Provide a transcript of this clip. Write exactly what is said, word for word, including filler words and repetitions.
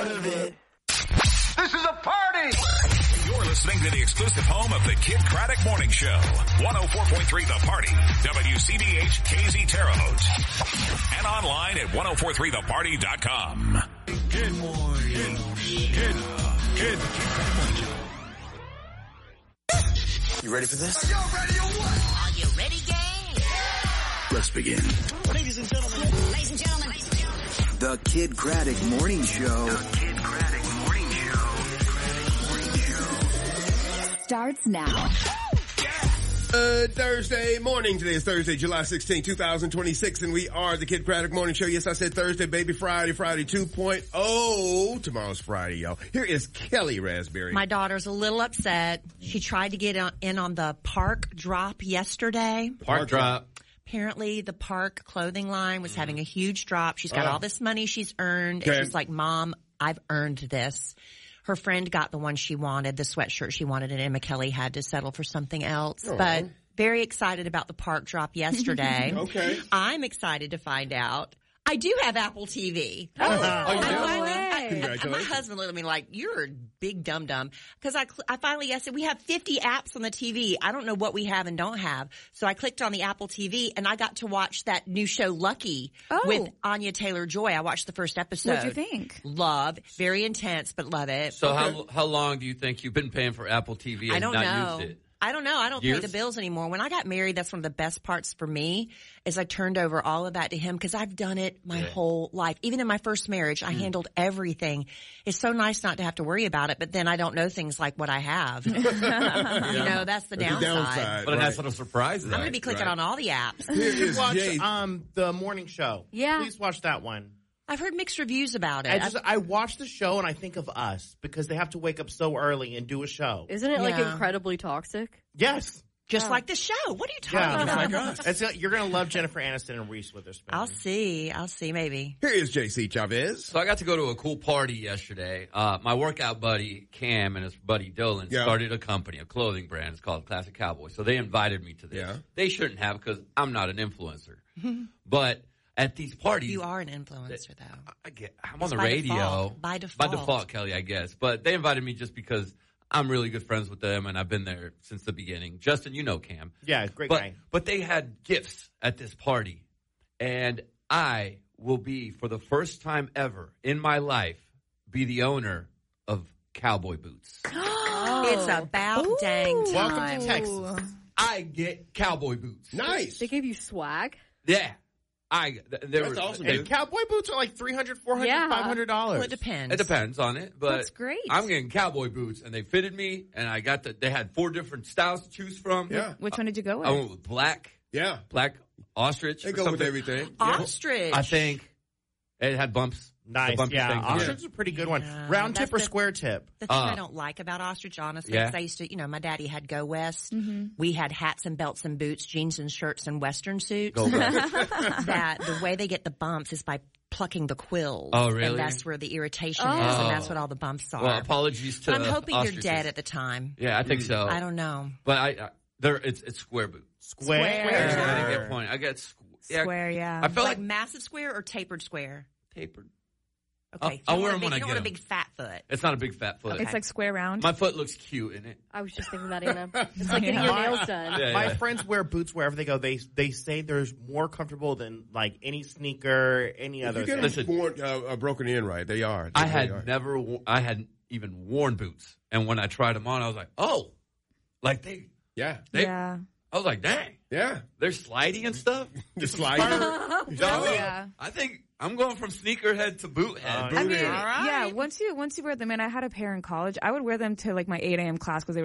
part of it. This is a party! You're listening to the exclusive home of the Kid Craddock Morning Show. one oh four point three The Party. W C B H K Z Terre Haute. And online at ten forty-three the party dot com. Good morning. Good, good, good. You ready for this? Are you ready or what? Are you ready, gang? Let's begin. Ladies and gentlemen. Ladies and gentlemen. Ladies and gentlemen. The Kid Craddock Morning Show. The Kid Craddock Morning Show. Morning Show. Starts now. Uh, Thursday morning. Today is Thursday, July sixteenth, twenty twenty-six, and we are the Kid Craddock Morning Show. Yes, I said Thursday, baby. Friday, Friday two point oh. Tomorrow's Friday, y'all. Here is Kelly Raspberry. My daughter's a little upset. She tried to get in on the park drop yesterday. Park drop. Apparently, the park clothing line was having a huge drop. She's got Oh. all this money she's earned. Okay. And she's like, Mom, I've earned this. Her friend got the one she wanted, the sweatshirt she wanted, and Emma Kelly had to settle for something else. Oh. But very excited about the park drop yesterday. Okay. I'm excited to find out I do have Apple T V. Oh, you I do? finally- I- I- Congratulations. my husband looked at me like, you're a big dum-dum. Because I, cl- I finally I said, we have fifty apps on the T V. I don't know what we have and don't have. So I clicked on the Apple T V, and I got to watch that new show, Lucky, Oh. with Anya Taylor-Joy. I watched the first episode. What'd you think? Love. Very intense, but love it. So how how long do you think you've been paying for Apple T V and I don't not know. used it? I don't know. I don't Years? pay the bills anymore. When I got married, that's one of the best parts for me is I turned over all of that to him because I've done it my Yeah. whole life. Even in my first marriage, I handled everything. It's so nice not to have to worry about it, but then I don't know things like what I have. You know, that's the That's downside. the downside. But a right. nice little surprise. I'm going to be clicking right. on all the apps. Here is Watch Jay. um the morning show. Yeah. Please watch that one. I've heard mixed reviews about it. I just I watch the show and I think of us because they have to wake up so early and do a show. Isn't it like Yeah. incredibly toxic? Yes. just Oh. like the show. What are you talking Yeah. about? Just like us. It's, you're gonna love Jennifer Aniston and Reese Witherspoon. I'll see. I'll see, maybe. Here is J C Chavez. So I got to go to a cool party yesterday. Uh, my workout buddy Cam and his buddy Dylan Yeah. started a company, a clothing brand. It's called Classic Cowboy. So they invited me to this. Yeah. They shouldn't have because I'm not an influencer. But at these parties, You are an influencer, though. I get, I'm It's on the by radio. default. By default. By default, Kelly, I guess. But they invited me just because I'm really good friends with them and I've been there since the beginning. Justin, you know Cam. Yeah, great But, guy. but they had gifts at this party. And I will be, for the first time ever in my life, be the owner of cowboy boots. It's about dang time. Welcome to Texas. I get cowboy boots. Nice. They gave you swag? Yeah. I, th- there That's were, awesome, they- And cowboy boots are like three hundred, four hundred, Yeah. five hundred dollars. Well, it depends. It depends on it, but That's great. I'm getting cowboy boots, and they fitted me, and I got the. They had four different styles to choose from. Yeah. Which one did you go with? I went with black, Yeah. black ostrich. They or go with something. everything. Ostrich. I think it had bumps. Nice. The bumpy Yeah, things. ostrich is a pretty good one. Yeah, Round that's tip or the- square tip? The thing Uh, I don't like about ostrich, honestly, Yeah. because I used to, you know, my daddy had Go West. Mm-hmm. We had hats and belts and boots, jeans and shirts and Western suits. Go West. That the way they get the bumps is by plucking the quills. Oh, really? And that's where the irritation Oh. is, and that's what all the bumps are. Well, apologies to. But I'm hoping ostriches. you're dead at the time. Yeah, I think so. I don't know. But I, I there, it's it's square boot. Square. There's a good point. I get squ- yeah, Square, yeah. I felt Like, like, massive square or tapered square? tapered. Okay. I'll- You I'll don't wear want a 'em when big- I You don't get want a 'em. big fat foot. It's not a big fat foot. It's like square round. My foot looks cute in it. I was just thinking that, Anna. It's like getting your nails done. Yeah, My yeah. friends wear boots wherever they go. They they say they're more comfortable than like any sneaker, any If other you get thing. Listen. them worn, uh, uh, broken in right, they are. They I really had are. never, wo- I had even worn boots, and when I tried them on, I was like, oh, like they, Yeah. they yeah. I was like, dang, Yeah. they're slidey and stuff. The slider. No, Yeah. I think I'm going from sneakerhead to boot Uh, head. I I Boot mean, in. All right. yeah. Once you once you wear them, and I had a pair in college. I would wear them to like my eight a.m. class because they